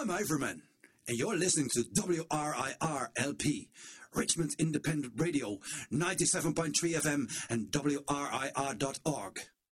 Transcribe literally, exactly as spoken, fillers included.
I'm Iverman, and you're listening to W R I R L P, Richmond Independent Radio, ninety-seven point three F M and W R I R dot org.